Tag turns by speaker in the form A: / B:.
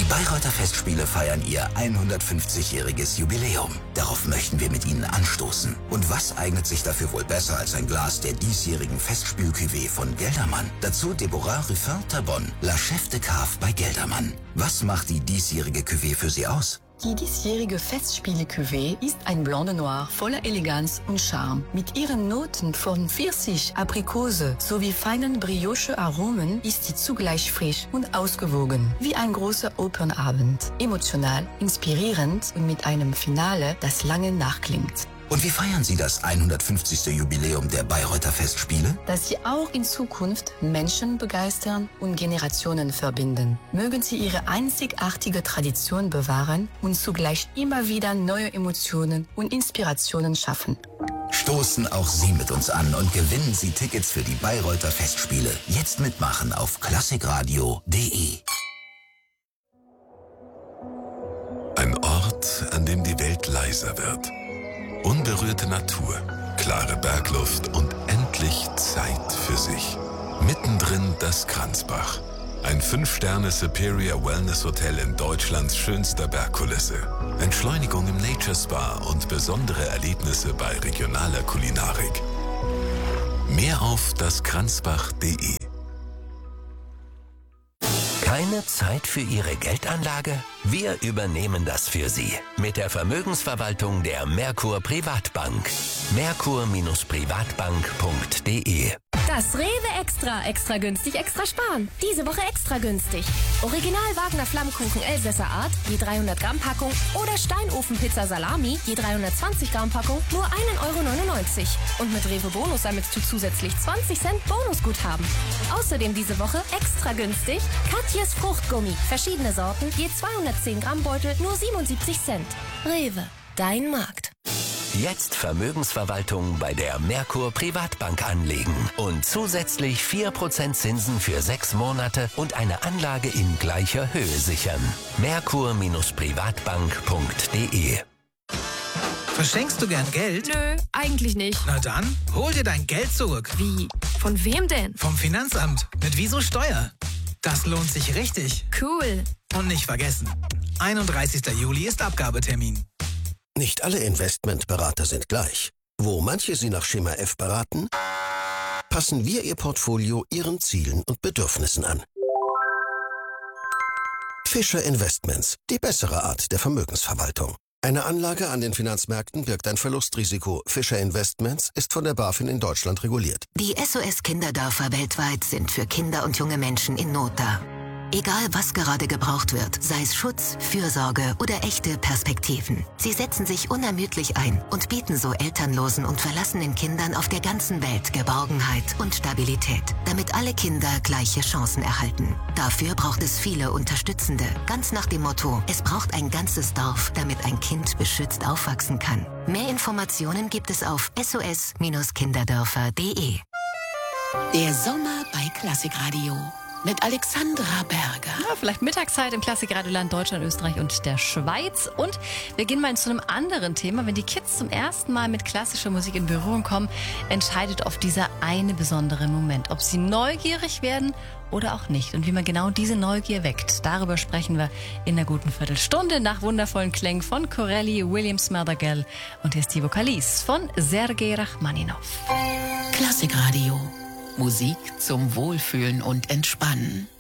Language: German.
A: Bayreuther Festspiele feiern ihr 150-jähriges Jubiläum. Darauf möchten wir mit Ihnen anstoßen. Und was eignet sich dafür wohl besser als ein Glas der diesjährigen Festspiel-Cuvée von Geldermann? Dazu Deborah Ruffin-Tabonne, La Chef de Cave bei Geldermann. Was macht die diesjährige Cuvée für Sie aus?
B: Die diesjährige Festspiele-Cuvée ist ein Blanc de Noir voller Eleganz und Charme. Mit ihren Noten von Pfirsich, Aprikose sowie feinen Brioche-Aromen ist sie zugleich frisch und ausgewogen, wie ein großer Opernabend. Emotional, inspirierend und mit einem Finale, das lange nachklingt.
A: Und wie feiern Sie das 150. Jubiläum der Bayreuther Festspiele?
B: Dass Sie auch in Zukunft Menschen begeistern und Generationen verbinden. Mögen Sie Ihre einzigartige Tradition bewahren und zugleich immer wieder neue Emotionen und Inspirationen schaffen.
A: Stoßen auch Sie mit uns an und gewinnen Sie Tickets für die Bayreuther Festspiele. Jetzt mitmachen auf classicradio.de.
C: Ein Ort, an dem die Welt leiser wird. Unberührte Natur, klare Bergluft und endlich Zeit für sich. Mittendrin das Kranzbach. Ein 5-Sterne Superior Wellness Hotel in Deutschlands schönster Bergkulisse. Entschleunigung im Nature Spa und besondere Erlebnisse bei regionaler Kulinarik. Mehr auf daskranzbach.de.
D: Keine Zeit für Ihre Geldanlage? Wir übernehmen das für Sie. Mit der Vermögensverwaltung der Merkur Privatbank. Merkur-privatbank.de.
E: Das Rewe Extra günstig, extra sparen. Diese Woche extra günstig. Original Wagner Flammkuchen Elsässer Art, je 300 Gramm Packung oder Steinofenpizza Salami, je 320 Gramm Packung, nur 1,99 € Und mit Rewe Bonus sammelst du zusätzlich 20 Cent Bonusguthaben. Außerdem diese Woche extra günstig Katjes Fruchtgummi, verschiedene Sorten, je 210 Gramm Beutel, nur 77 Cent. Rewe, dein Markt.
D: Jetzt Vermögensverwaltung bei der Merkur Privatbank anlegen und zusätzlich 4% Zinsen für 6 Monate und eine Anlage in gleicher Höhe sichern. Merkur-privatbank.de.
F: Verschenkst du gern Geld?
G: Nö, eigentlich nicht.
F: Na dann, hol dir dein Geld zurück.
G: Wie? Von wem denn?
F: Vom Finanzamt. Mit Wieso Steuer. Das lohnt sich richtig.
G: Cool.
F: Und nicht vergessen, 31. Juli ist Abgabetermin.
H: Nicht alle Investmentberater sind gleich. Wo manche Sie nach Schema F beraten, passen wir Ihr Portfolio Ihren Zielen und Bedürfnissen an. Fischer Investments, die bessere Art der Vermögensverwaltung. Eine Anlage an den Finanzmärkten birgt ein Verlustrisiko. Fischer Investments ist von der BaFin in Deutschland reguliert.
I: Die SOS-Kinderdörfer weltweit sind für Kinder und junge Menschen in Not da. Egal, was gerade gebraucht wird, sei es Schutz, Fürsorge oder echte Perspektiven. Sie setzen sich unermüdlich ein und bieten so elternlosen und verlassenen Kindern auf der ganzen Welt Geborgenheit und Stabilität, damit alle Kinder gleiche Chancen erhalten. Dafür braucht es viele Unterstützende, ganz nach dem Motto, es braucht ein ganzes Dorf, damit ein Kind beschützt aufwachsen kann. Mehr Informationen gibt es auf sos-kinderdörfer.de.
J: Der Sommer bei Klassikradio. Mit Alexandra Berger.
K: Ja, vielleicht Mittagszeit im Klassikradioland Deutschland, Österreich und der Schweiz. Und wir gehen mal zu einem anderen Thema. Wenn die Kids zum ersten Mal mit klassischer Musik in Berührung kommen, entscheidet oft dieser eine besondere Moment, ob sie neugierig werden oder auch nicht. Und wie man genau diese Neugier weckt, darüber sprechen wir in der guten Viertelstunde nach wundervollen Klängen von Corelli Williams Mardagal. Und hier ist die Vokalis von Sergei Rachmaninov.
J: Klassikradio. Musik zum Wohlfühlen und Entspannen.